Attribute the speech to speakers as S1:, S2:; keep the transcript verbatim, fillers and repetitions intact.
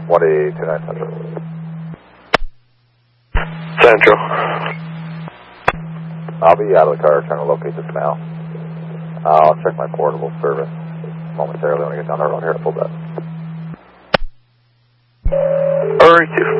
S1: one eight two nine Central.
S2: Central.
S1: I'll be out of the car trying to locate this now. I'll check my portable service momentarily when I get down the road here. Full bed.
S2: All right,